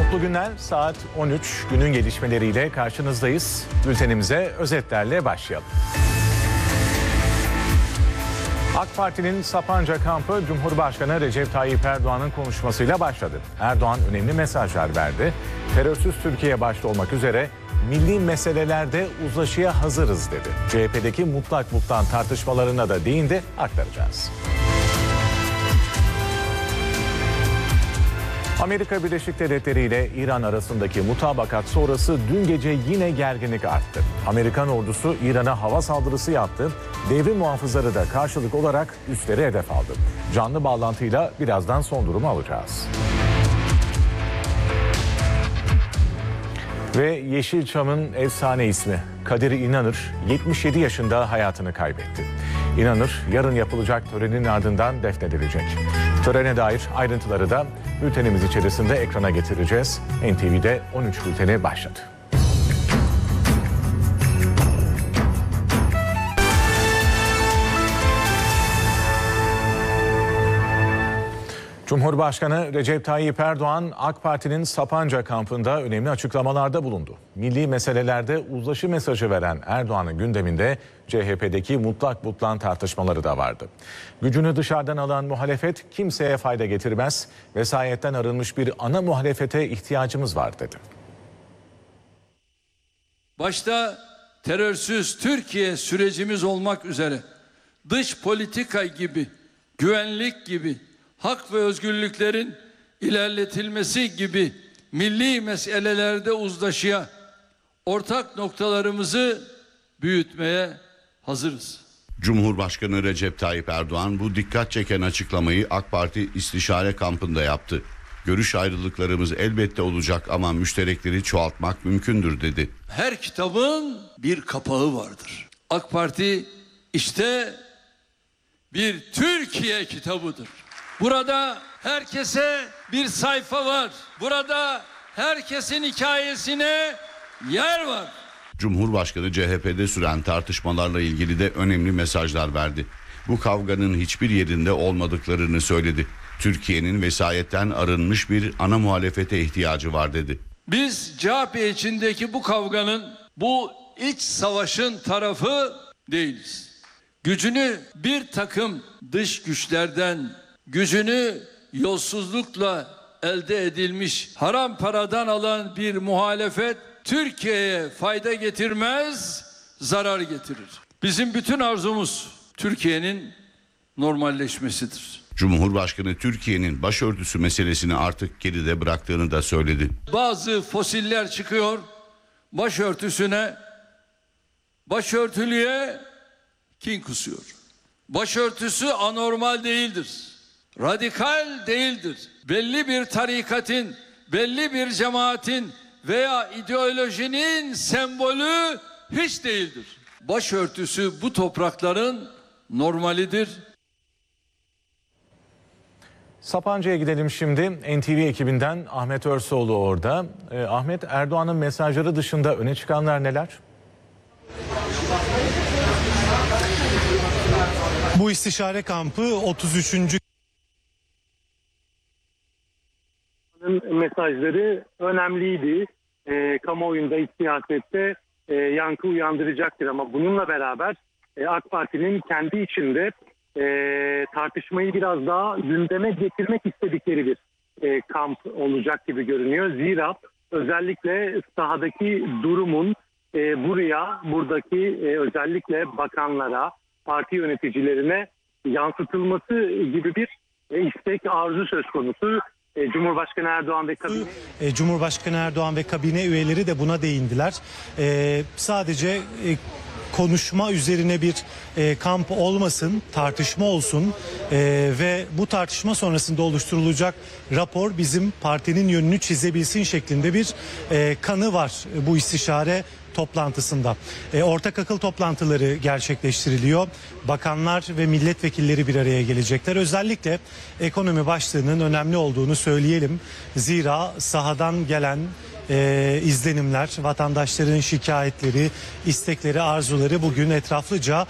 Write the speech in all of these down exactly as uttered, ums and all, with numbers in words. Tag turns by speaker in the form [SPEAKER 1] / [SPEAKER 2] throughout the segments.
[SPEAKER 1] Mutlu günler. Saat on üç, günün gelişmeleriyle karşınızdayız. Bültenimize özetlerle başlayalım. AK Parti'nin Sapanca kampı Cumhurbaşkanı Recep Tayyip Erdoğan'ın konuşmasıyla başladı. Erdoğan önemli mesajlar verdi. Terörsüz Türkiye başta olmak üzere milli meselelerde uzlaşıya hazırız dedi. C H P'deki mutlak mutlak tartışmalarına da değindi, aktaracağız. Amerika Birleşik Devletleri ile İran arasındaki mutabakat sonrası dün gece yine gerginlik arttı. Amerikan ordusu İran'a hava saldırısı yaptı. Devrim muhafızları da karşılık olarak üsleri hedef aldı. Canlı bağlantıyla birazdan son durumu alacağız. Ve Yeşilçam'ın efsane ismi Kadir İnanır yetmiş yedi yaşında hayatını kaybetti. İnanır yarın yapılacak törenin ardından defnedilecek. Törene dair ayrıntıları da bültenimiz içerisinde ekrana getireceğiz. N T V'de on üç bülteni başladı. Cumhurbaşkanı Recep Tayyip Erdoğan, AK Parti'nin Sapanca kampında önemli açıklamalarda bulundu. Milli meselelerde uzlaşı mesajı veren Erdoğan'ın gündeminde C H P'deki mutlak mutlak tartışmaları da vardı. Gücünü dışarıdan alan muhalefet kimseye fayda getirmez, vesayetten arınmış bir ana muhalefete ihtiyacımız var dedi.
[SPEAKER 2] Başta terörsüz Türkiye sürecimiz olmak üzere dış politika gibi, güvenlik gibi, hak ve özgürlüklerin ilerletilmesi gibi milli meselelerde uzlaşıya, ortak noktalarımızı büyütmeye hazırız.
[SPEAKER 3] Cumhurbaşkanı Recep Tayyip Erdoğan bu dikkat çeken açıklamayı AK Parti istişare kampında yaptı. Görüş ayrılıklarımız elbette olacak ama müşterekleri çoğaltmak mümkündür dedi.
[SPEAKER 2] Her kitabın bir kapağı vardır. AK Parti işte bir Türkiye kitabıdır. Burada herkese bir sayfa var. Burada herkesin hikayesine yer var.
[SPEAKER 3] Cumhurbaşkanı C H P'de süren tartışmalarla ilgili de önemli mesajlar verdi. Bu kavganın hiçbir yerinde olmadıklarını söyledi. Türkiye'nin vesayetten arınmış bir ana muhalefete ihtiyacı var dedi.
[SPEAKER 2] Biz C H P içindeki bu kavganın, bu iç savaşın tarafı değiliz. Gücünü bir takım dış güçlerden, gücünü yolsuzlukla elde edilmiş haram paradan alan bir muhalefet Türkiye'ye fayda getirmez, zarar getirir. Bizim bütün arzumuz Türkiye'nin normalleşmesidir.
[SPEAKER 3] Cumhurbaşkanı Türkiye'nin başörtüsü meselesini artık geride bıraktığını da söyledi.
[SPEAKER 2] Bazı fosiller çıkıyor, başörtüsüne, başörtülüye kin kusuyor. Başörtüsü anormal değildir. Radikal değildir. Belli bir tarikatın, belli bir cemaatin veya ideolojinin sembolü hiç değildir. Başörtüsü bu toprakların normalidir.
[SPEAKER 1] Sapanca'ya gidelim şimdi. N T V ekibinden Ahmet Örsoğlu orada. Ee, Ahmet, Erdoğan'ın mesajları dışında öne çıkanlar neler?
[SPEAKER 4] Bu istişare kampı otuz üçüncü
[SPEAKER 5] mesajları önemliydi. E, kamuoyunda, iç siyasette e, yankı uyandıracaktır ama bununla beraber e, AK Parti'nin kendi içinde e, tartışmayı biraz daha gündeme getirmek istedikleri bir e, kamp olacak gibi görünüyor. Zira özellikle sahadaki durumun e, buraya, buradaki e, özellikle bakanlara, parti yöneticilerine yansıtılması gibi bir e, istek, arzu söz konusu. Cumhurbaşkanı Erdoğan ve kabine
[SPEAKER 4] Cumhurbaşkanı Erdoğan ve kabine üyeleri de buna değindiler. Ee, sadece e, konuşma üzerine bir e, kamp olmasın, tartışma olsun e, ve bu tartışma sonrasında oluşturulacak rapor bizim partinin yönünü çizebilsin şeklinde bir e, kanı var bu istişare toplantısında. E, ortak akıl toplantıları gerçekleştiriliyor. Bakanlar ve milletvekilleri bir araya gelecekler. Özellikle ekonomi başlığının önemli olduğunu söyleyelim. Zira sahadan gelen e, izlenimler, vatandaşların şikayetleri, istekleri, arzuları bugün etraflıca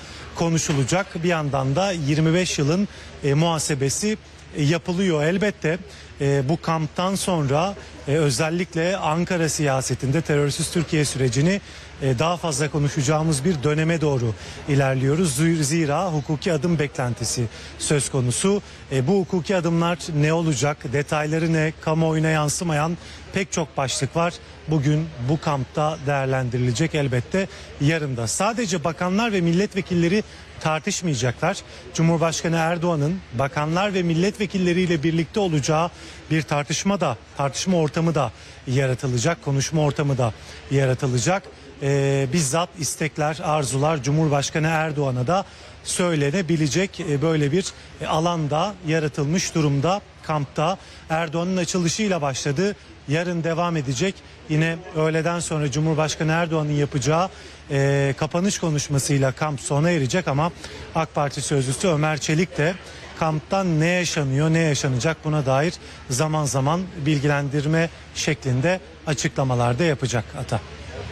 [SPEAKER 4] konuşulacak. Bir yandan da yirmi beş yılın e, muhasebesi e, yapılıyor elbette. e, bu kamptan sonra e, özellikle Ankara siyasetinde terörsüz Türkiye sürecini e, daha fazla konuşacağımız bir döneme doğru ilerliyoruz. Zira hukuki adım beklentisi söz konusu. E, bu hukuki adımlar ne olacak? Detayları ne? Kamuoyuna yansımayan pek çok başlık var. Bugün bu kampta değerlendirilecek, elbette yarın da. Sadece bakanlar ve milletvekilleri tartışmayacaklar. Cumhurbaşkanı Erdoğan'ın bakanlar ve milletvekilleriyle birlikte olacağı bir tartışma da, tartışma ortamı da yaratılacak, konuşma ortamı da yaratılacak. Ee, bizzat istekler, arzular Cumhurbaşkanı Erdoğan'a da söylenebilecek e, böyle bir e, alanda yaratılmış durumda. Kampta Erdoğan'ın açılışıyla başladı. Yarın devam edecek. Yine öğleden sonra Cumhurbaşkanı Erdoğan'ın yapacağı e, kapanış konuşmasıyla kamp sona erecek ama AK Parti sözcüsü Ömer Çelik de kamptan ne yaşanıyor, ne yaşanacak buna dair zaman zaman bilgilendirme şeklinde açıklamalar da yapacak Ata.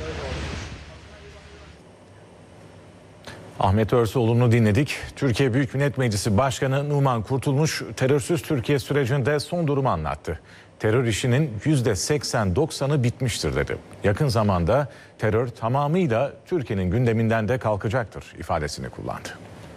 [SPEAKER 1] Ahmet Örsoğlu'nu dinledik. Türkiye Büyük Millet Meclisi Başkanı Numan Kurtulmuş terörsüz Türkiye sürecinde son durumu anlattı. Terör işinin yüzde seksen doksanı bitmiştir dedi. Yakın zamanda terör tamamıyla Türkiye'nin gündeminden de kalkacaktır ifadesini kullandı.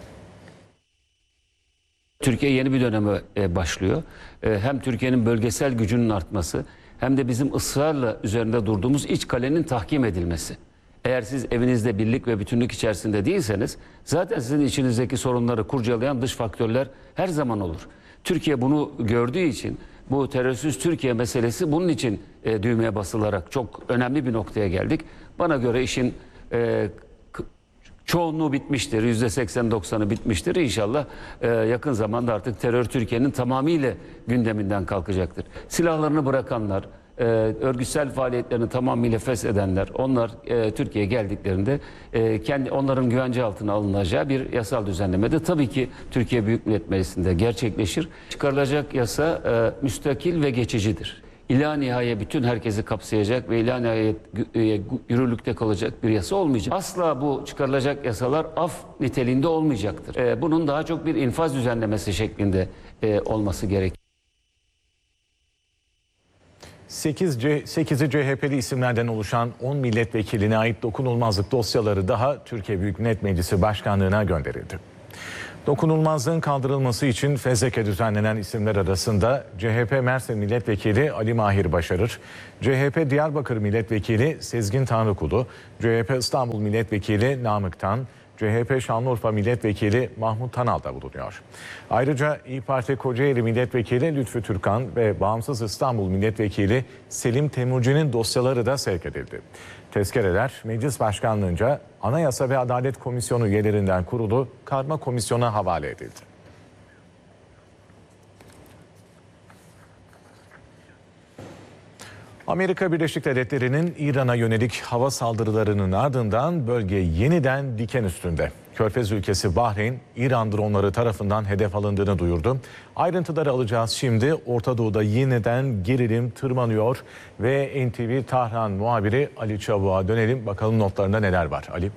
[SPEAKER 6] Türkiye yeni bir döneme başlıyor. Hem Türkiye'nin bölgesel gücünün artması hem de bizim ısrarla üzerinde durduğumuz iç kalenin tahkim edilmesi. Eğer siz evinizde birlik ve bütünlük içerisinde değilseniz zaten sizin içinizdeki sorunları kurcalayan dış faktörler her zaman olur. Türkiye bunu gördüğü için bu terörsüz Türkiye meselesi bunun için e, düğmeye basılarak çok önemli bir noktaya geldik. Bana göre işin e, çoğunluğu bitmiştir. yüzde seksen doksanı bitmiştir. İnşallah e, yakın zamanda artık terör Türkiye'nin tamamıyla gündeminden kalkacaktır. Silahlarını bırakanlar, e, örgütsel faaliyetlerini tamamıyla feshedenler, onlar e, Türkiye'ye geldiklerinde e, kendi onların güvence altına alınacağı bir yasal düzenleme de tabii ki Türkiye Büyük Millet Meclisi'nde gerçekleşir. Çıkarılacak yasa e, müstakil ve geçicidir. İlâ nihayet bütün herkesi kapsayacak ve ilâ nihayet yürürlükte kalacak bir yasa olmayacak. Asla bu çıkarılacak yasalar af niteliğinde olmayacaktır. Ee, bunun daha çok bir infaz düzenlemesi şeklinde e, olması gerek.
[SPEAKER 1] sekizi C H P'li isimlerden oluşan on milletvekiline ait dokunulmazlık dosyaları daha Türkiye Büyük Millet Meclisi Başkanlığı'na gönderildi. Dokunulmazlığın kaldırılması için fezleke düzenlenen isimler arasında C H P Mersin Milletvekili Ali Mahir Başarır, C H P Diyarbakır Milletvekili Sezgin Tanrıkulu, C H P İstanbul Milletvekili Namık Tan, C H P Şanlıurfa Milletvekili Mahmut Tanal da bulunuyor. Ayrıca İYİ Parti Kocaeli Milletvekili Lütfü Türkan ve Bağımsız İstanbul Milletvekili Selim Temurci'nin dosyaları da sevk edildi. Tezkereler Meclis Başkanlığı'nca Anayasa ve Adalet Komisyonu üyelerinden kurulu karma komisyona havale edildi. Amerika Birleşik Devletleri'nin İran'a yönelik hava saldırılarının ardından bölge yeniden diken üstünde. Körfez ülkesi Bahreyn, İran dronları tarafından hedef alındığını duyurdu. Ayrıntıları alacağız şimdi. Orta Doğu'da yeniden gerilim tırmanıyor ve N T V Tahran muhabiri Ali Çavuğa dönelim. Bakalım notlarında neler var Ali?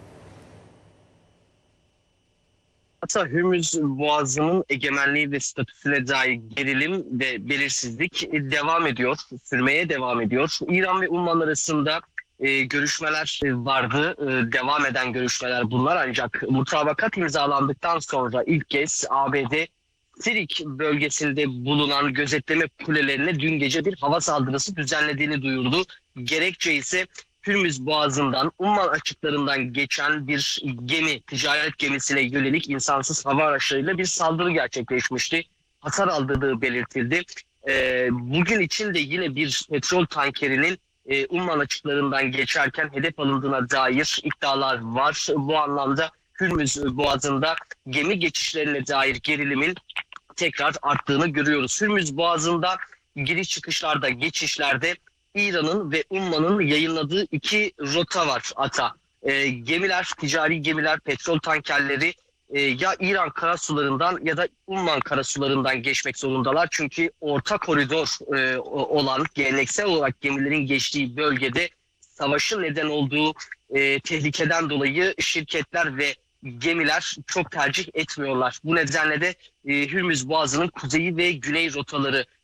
[SPEAKER 7] Hatta Hürmüz Boğazı'nın egemenliği ve statüsüne dair gerilim ve belirsizlik devam ediyor, sürmeye devam ediyor. İran ve Umman arasında e, görüşmeler vardı, e, devam eden görüşmeler bunlar, ancak mutabakat imzalandıktan sonra ilk kez A B D Sirik bölgesinde bulunan gözetleme kulelerine dün gece bir hava saldırısı düzenlediğini duyurdu. Gerekçe ise Hürmüz Boğazı'ndan, Umman açıklarından geçen bir gemi, ticaret gemisine yönelik insansız hava araçlarıyla bir saldırı gerçekleşmişti. Hasar aldığı belirtildi. Ee, bugün için de yine bir petrol tankerinin e, Umman açıklarından geçerken hedef alındığına dair iddialar var. Bu anlamda Hürmüz Boğazı'nda gemi geçişlerine dair gerilimin tekrar arttığını görüyoruz. Hürmüz Boğazı'nda giriş çıkışlarda, geçişlerde İran'ın ve Umman'ın yayınladığı iki rota var Ata. E, gemiler, ticari gemiler, petrol tankerleri e, ya İran karasularından ya da Umman karasularından geçmek zorundalar. Çünkü orta koridor e, olan, geleneksel olarak gemilerin geçtiği bölgede savaşın neden olduğu e, tehlikeden dolayı şirketler ve gemiler çok tercih etmiyorlar. Bu nedenle de e, Hürmüz Boğazı'nın kuzeyi ve güney rotaları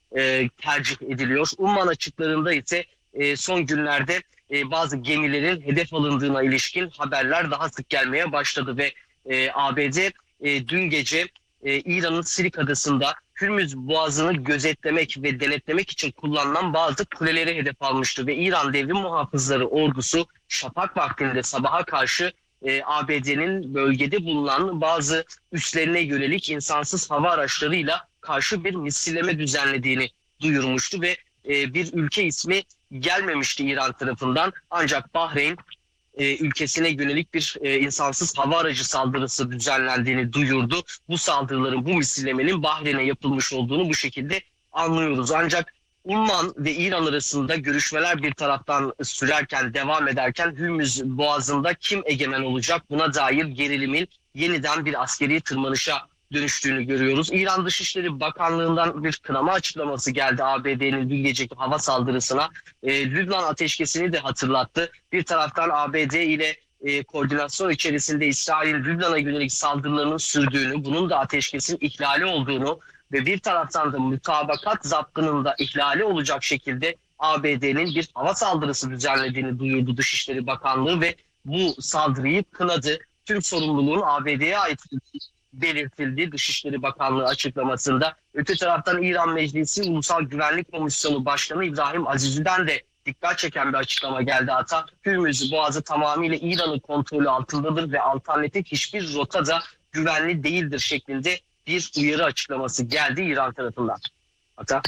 [SPEAKER 7] e, tercih ediliyor. Umman açıklarında ise e, son günlerde e, bazı gemilerin hedef alındığına ilişkin haberler daha sık gelmeye başladı ve e, A B D e, dün gece e, İran'ın Sirik adasında Hürmüz Boğazı'nı gözetlemek ve denetlemek için kullanılan bazı kuleleri hedef almıştı ve İran Devrim Muhafızları ordusu şafak vaktinde sabaha karşı e, A B D'nin bölgede bulunan bazı üslerine yönelik insansız hava araçlarıyla karşı bir misilleme düzenlediğini duyurmuştu ve e, bir ülke ismi gelmemişti İran tarafından, ancak Bahreyn e, ülkesine yönelik bir e, insansız hava aracı saldırısı düzenlendiğini duyurdu. Bu saldırıların, bu misillemenin Bahreyn'e yapılmış olduğunu bu şekilde anlıyoruz. Ancak Umman ve İran arasında görüşmeler bir taraftan sürerken, devam ederken Hürmüz Boğazı'nda kim egemen olacak, buna dair gerilimin yeniden bir askeri tırmanışa dönüştüğünü görüyoruz. İran Dışişleri Bakanlığı'ndan bir kınama açıklaması geldi A B D'nin dün geceki hava saldırısına. E, Lübnan ateşkesini de hatırlattı. Bir taraftan A B D ile e, koordinasyon içerisinde İsrail'in Lübnan'a yönelik saldırılarının sürdüğünü, bunun da ateşkesin ihlali olduğunu ve bir taraftan da mutabakat zaptının da ihlali olacak şekilde A B D'nin bir hava saldırısı düzenlediğini duyurdu Dışişleri Bakanlığı ve bu saldırıyı kınadı. Tüm sorumluluğun A B D'ye ait belirtildi Dışişleri Bakanlığı açıklamasında. Öte taraftan İran Meclisi Ulusal Güvenlik Komisyonu Başkanı İbrahim Azizü'den de dikkat çeken bir açıklama geldi. Hatta Hürmüz Boğazı tamamıyla İran'ın kontrolü altındadır ve alternatif hiçbir rotada güvenli değildir şeklinde bir uyarı açıklaması geldi İran tarafından. Hatta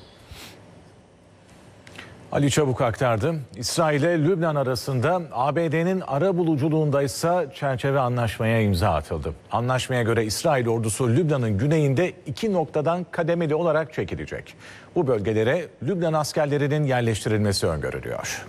[SPEAKER 1] Ali Çabuk aktardı. İsrail ile Lübnan arasında A B D'nin arabuluculuğunda ise çerçeve anlaşmaya imza atıldı. Anlaşmaya göre İsrail ordusu Lübnan'ın güneyinde iki noktadan kademeli olarak çekilecek. Bu bölgelere Lübnan askerlerinin yerleştirilmesi öngörülüyor.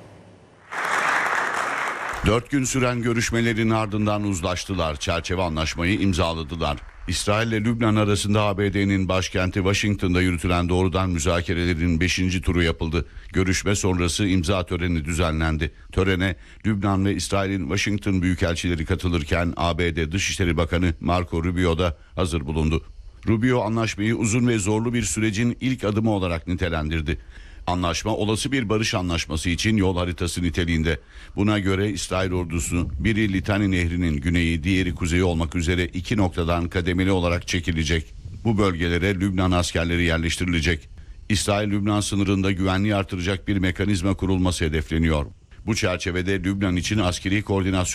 [SPEAKER 3] Dört gün süren görüşmelerin ardından uzlaştılar. Çerçeve anlaşmayı imzaladılar. İsrail ile Lübnan arasında A B D'nin başkenti Washington'da yürütülen doğrudan müzakerelerin beşinci turu yapıldı. Görüşme sonrası imza töreni düzenlendi. Törene Lübnan ve İsrail'in Washington büyükelçileri katılırken A B D Dışişleri Bakanı Marco Rubio da hazır bulundu. Rubio anlaşmayı uzun ve zorlu bir sürecin ilk adımı olarak nitelendirdi. Anlaşma olası bir barış anlaşması için yol haritası niteliğinde. Buna göre İsrail ordusu biri Litani Nehri'nin güneyi, diğeri kuzeyi olmak üzere iki noktadan kademeli olarak çekilecek. Bu bölgelere Lübnan askerleri yerleştirilecek. İsrail-Lübnan sınırında güvenliği artıracak bir mekanizma kurulması hedefleniyor. Bu çerçevede Lübnan için askeri koordinasyon